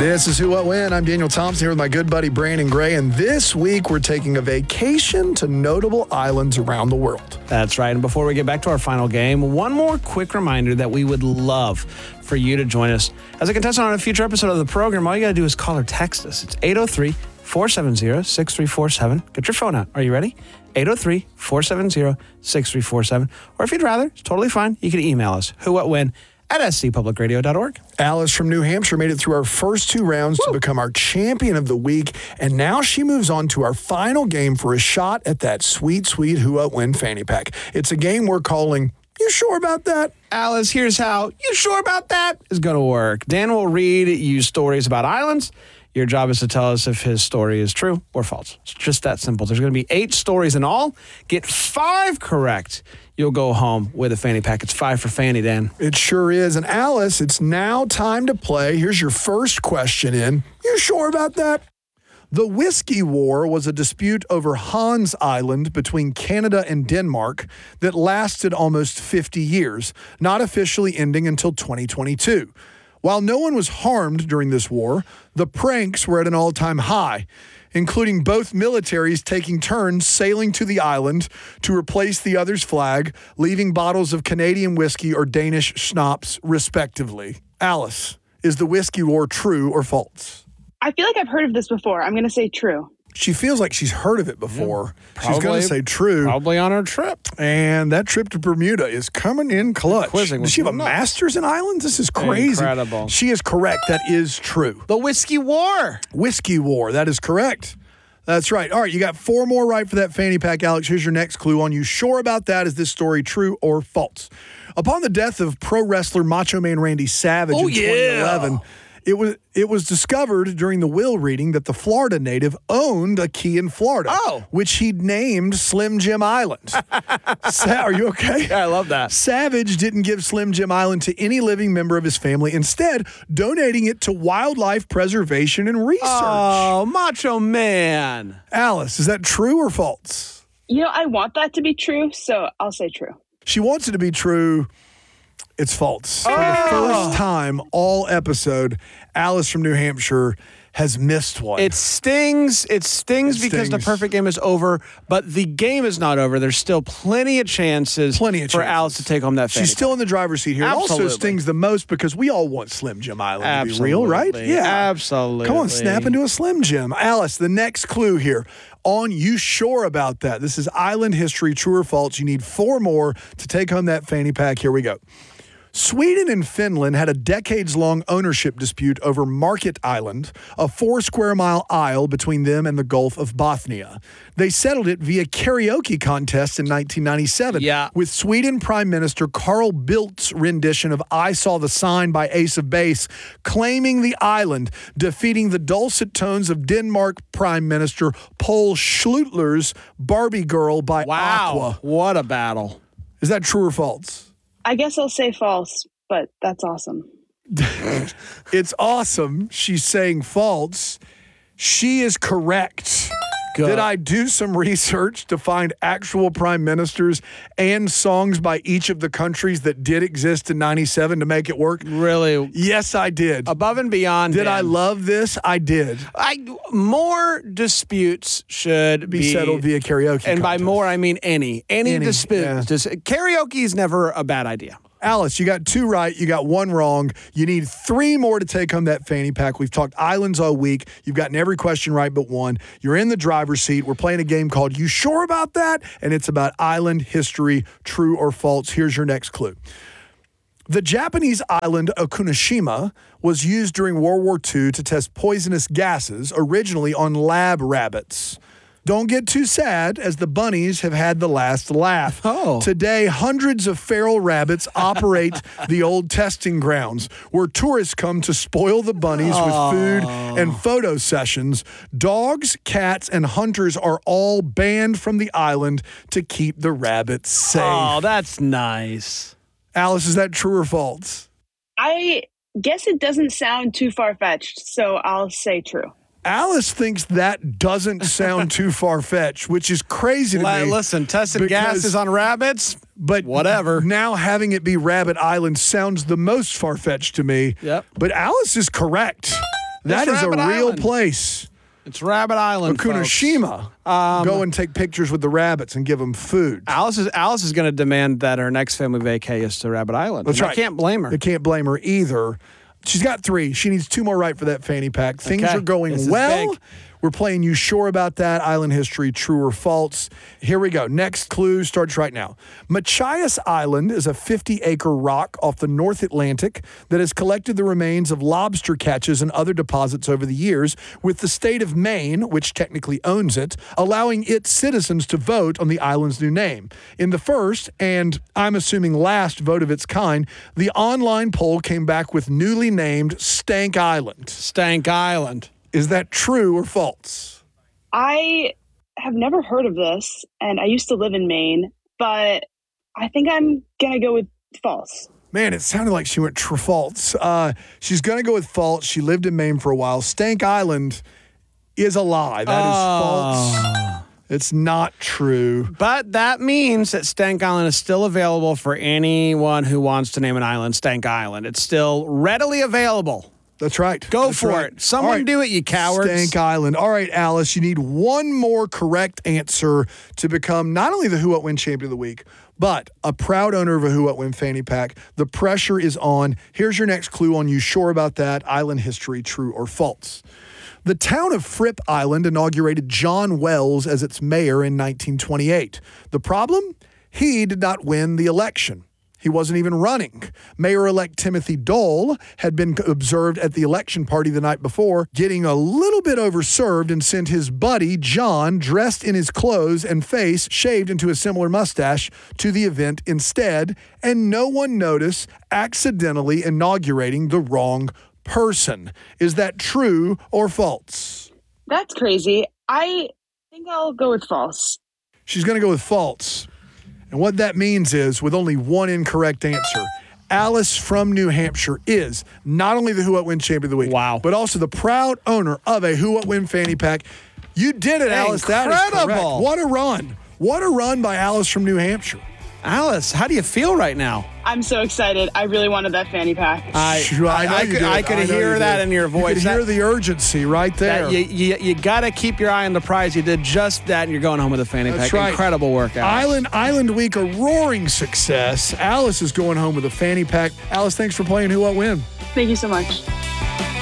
This is Who What When. I'm Daniel Thompson here with my good buddy Brandon Gray, and this week we're taking a vacation to notable islands around the world. That's right. And before we get back to our final game, one more quick reminder that we would love for you to join us as a contestant on a future episode of the program. All you got to do is call or text us. It's 803-470-6347. Get your phone out. Are you ready? 803-470-6347. Or if you'd rather, it's totally fine. You can email us, whowhatwhen@scpublicradio.org. Alice from New Hampshire made it through our first two rounds to become our champion of the week, and now she moves on to our final game for a shot at that sweet, sweet Who What When fanny pack. It's a game we're calling You Sure About That? Alice, here's how You Sure About That is going to work. Dan will read you stories about islands. Your job is to tell us if his story is true or false. It's just that simple. There's going to be 8 stories in all. Get 5 correct. You'll go home with a fanny pack. It's 5 for Fanny, Dan. It sure is. And Alice, it's now time to play. Here's your first question in. You sure about that? The Whiskey War was a dispute over Hans Island between Canada and Denmark that lasted almost 50 years, not officially ending until 2022. While no one was harmed during this war, the pranks were at an all-time high, including both militaries taking turns sailing to the island to replace the other's flag, leaving bottles of Canadian whiskey or Danish schnapps, respectively. Alice, is the Whiskey War true or false? I feel like I've heard of this before. I'm going to say true. She feels like she's heard of it before. Yeah, she's going to say true. Probably on her trip. And that trip to Bermuda is coming in clutch. Does she have a master's in islands? This is crazy. Incredible. She is correct. That is true. The Whiskey War. Whiskey War. That is correct. That's right. All right, you got 4 more right for that fanny pack, Alex. Here's your next clue on You Sure About That? Is this story true or false? Upon the death of pro wrestler Macho Man Randy Savage in 2011, it was discovered during the will reading that the Florida native owned a key in Florida, which he'd named Slim Jim Island. Are you okay? Yeah, I love that. Savage didn't give Slim Jim Island to any living member of his family, instead donating it to wildlife preservation and research. Oh, Macho Man. Alice, is that true or false? You know, I want that to be true, so I'll say true. She wants it to be true. It's false. For the first time all episode, Alice from New Hampshire has missed one. It stings because the perfect game is over, but the game is not over. There's still plenty of chances for Alice to take home that fanny. She's still in the driver's seat here. Absolutely. It also stings the most because we all want Slim Jim Island to be real, right? Yeah. Absolutely. Come on, snap into a Slim Jim. Alice, the next clue here on You Sure About That? This is island history, true or false. You need 4 more to take home that fanny pack. Here we go. Sweden and Finland had a decades-long ownership dispute over Market Island, a 4-square-mile isle between them and the Gulf of Bothnia. They settled it via karaoke contest in 1997, with Sweden Prime Minister Carl Bildt's rendition of I Saw the Sign by Ace of Base claiming the island, defeating the dulcet tones of Denmark Prime Minister Poul Schlüter's Barbie Girl by Aqua. What a battle. Is that true or false? I guess I'll say false, but that's awesome. It's awesome. She's saying false. She is correct. Good. Did I do some research to find actual prime ministers and songs by each of the countries that did exist in 97 to make it work? Really? Yes, I did. Above and beyond. Did I love this? I did. More disputes should be settled via karaoke. And contest. by more, I mean any dispute. Yeah. Karaoke is never a bad idea. Alice, you got 2 right. You got 1 wrong. You need 3 more to take home that fanny pack. We've talked islands all week. You've gotten every question right but 1. You're in the driver's seat. We're playing a game called You Sure About That? And it's about island history, true or false. Here's your next clue. The Japanese island Okunoshima was used during World War II to test poisonous gases, originally on lab rabbits. Don't get too sad, as the bunnies have had the last laugh. Today, hundreds of feral rabbits operate the old testing grounds, where tourists come to spoil the bunnies with food and photo sessions. Dogs, cats, and hunters are all banned from the island to keep the rabbits safe. Oh, that's nice. Alice, is that true or false? I guess it doesn't sound too far-fetched, so I'll say true. Alice thinks that doesn't sound too far-fetched, which is crazy to me. Listen, testing gases on rabbits, but whatever. Now having it be Rabbit Island sounds the most far-fetched to me. Yep. But Alice is correct. That is a Rabbit real Island. place. It's Rabbit Island, folks. Okunoshima. Go and take pictures with the rabbits and give them food. Alice is going to demand that her next family vacay is to Rabbit Island. That's And right. I can't blame her. I can't blame her either. She's got 3. She needs 2 more right for that fanny pack. Things Okay. are going This is well. big. We're playing You Sure About That? Island history, true or false. Here we go. Next clue starts right now. Machias Island is a 50-acre rock off the North Atlantic that has collected the remains of lobster catches and other deposits over the years, with the state of Maine, which technically owns it, allowing its citizens to vote on the island's new name. In the first, and I'm assuming last vote of its kind, the online poll came back with newly named Stank Island. Stank Island. Is that true or false? I have never heard of this, and I used to live in Maine, but I think I'm going to go with false. Man, it sounded like she went false. She's going to go with false. She lived in Maine for a while. Stank Island is a lie. That is false. It's not true. But that means that Stank Island is still available for anyone who wants to name an island Stank Island. It's still readily available. That's right. Go That's for right. it. Someone All right. do it, you cowards. Stank Island. All right, Alice, you need one more correct answer to become not only the Who What Win Champion of the Week, but a proud owner of a Who What Win fanny pack. The pressure is on. Here's your next clue on You Sure About That? Island history, true or false. The town of Fripp Island inaugurated John Wells as its mayor in 1928. The problem? He did not win the election. He wasn't even running. Mayor-elect Timothy Dole had been observed at the election party the night before, getting a little bit overserved, and sent his buddy, John, dressed in his clothes and face shaved into a similar mustache, to the event instead, and no one noticed, accidentally inaugurating the wrong person. Is that true or false? That's crazy. I think I'll go with false. She's going to go with false. And what that means is, with only one incorrect answer, Alice from New Hampshire is not only the Who What Win Champion of the Week, Wow. but also the proud owner of a Who What Win fanny pack. You did it, Alice. That is correct. Incredible. What a run. What a run by Alice from New Hampshire. Alice, how do you feel right now? I'm so excited. I really wanted that fanny pack. I know you did. could I know hear you that did. in your voice. You could hear the urgency right there. You got to keep your eye on the prize. You did just that, and you're going home with a fanny That's pack. right. Incredible work, Alice. Island Week, a roaring success. Alice is going home with a fanny pack. Alice, thanks for playing Who What Win. Thank you so much.